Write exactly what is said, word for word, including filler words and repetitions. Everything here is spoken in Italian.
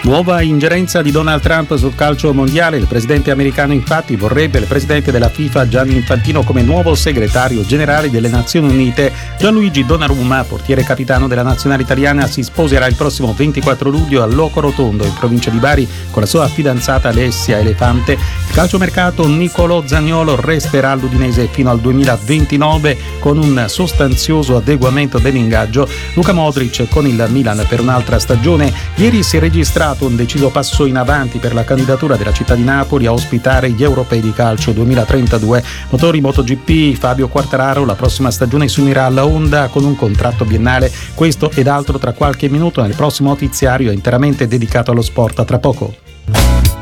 Nuova ingerenza di Donald Trump sul calcio mondiale. Il presidente americano infatti vorrebbe il presidente della FIFA Gianni Infantino come nuovo segretario generale delle Nazioni Unite. Gianluigi Donnarumma, portiere capitano della nazionale italiana, si sposerà il prossimo ventiquattro luglio a Loco Rotondo in provincia di Bari con la sua fidanzata Alessia Elefante. Il calciomercato: Nicolò Zaniolo resterà all'Udinese fino al duemilaventinove con un sostanzioso adeguamento dell'ingaggio. Luka Modric con il Milan per un'altra stagione. Ieri si è registrato un deciso passo in avanti per la candidatura della città di Napoli a ospitare gli europei di calcio duemilatrentadue. Motori MotoGP: Fabio Quartararo la prossima stagione si unirà alla Honda con un contratto biennale. Questo ed altro tra qualche minuto nel prossimo notiziario interamente dedicato allo sport. A tra poco.